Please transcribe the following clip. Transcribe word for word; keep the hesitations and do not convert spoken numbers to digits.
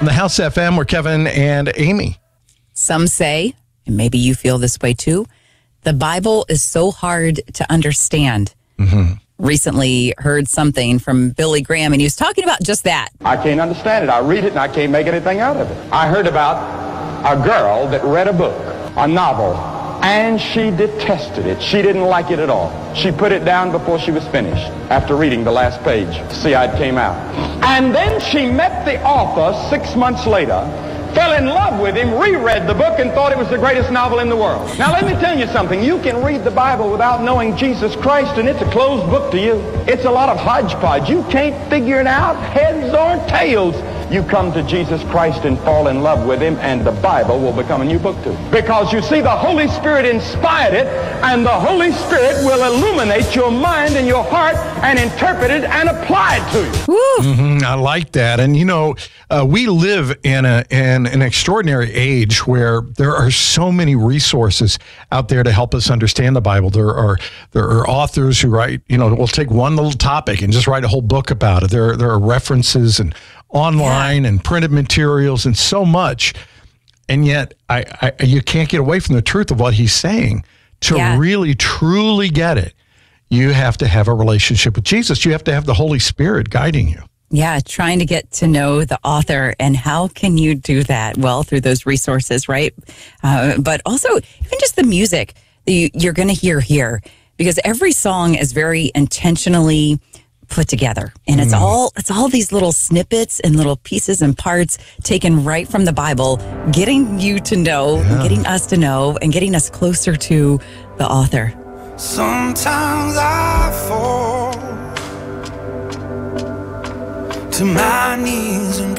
On the House F M, we're Kevin and Amy. Some say, and maybe you feel this way too, the Bible is so hard to understand. Mm-hmm. Recently heard something from Billy Graham, and he was talking about just that. I can't understand it. I read it and I can't make anything out of it. I heard about a girl that read a book, a novel, and she detested it. She didn't like it at all. She put it down before she was finished after reading the last page to see how it came out. And then she met the author six months later, fell in love with him, reread the book, and thought it was the greatest novel in the world. Now, let me tell you something. You can read the Bible without knowing Jesus Christ, and it's a closed book to you. It's a lot of hodgepodge. You can't figure it out, heads or tails. You come to Jesus Christ and fall in love with him, and the Bible will become a new book to you. Because you see, the Holy Spirit inspired it, and the Holy Spirit will illuminate your mind and your heart and interpret it and apply it to you. Mm-hmm, I like that. And, you know, uh, we live in, a, in an extraordinary age where there are so many resources out there to help us understand the Bible. There are there are authors who write, you know, will take one little topic and just write a whole book about it. There, there are references and online yeah. and printed materials and so much. And yet I, I you can't get away from the truth of what he's saying. To yeah. really, truly get it, you have to have a relationship with Jesus. You have to have the Holy Spirit guiding you. Yeah, trying to get to know the author. And how can you do that? Well, through those resources, right? Uh, but also, even just the music that you, you're going to hear here. Because every song is very intentionally put together, and it's mm. all it's all these little snippets and little pieces and parts taken right from the Bible, getting you to know, yeah. getting us to know, and getting us closer to the author. Sometimes I fall to my knees and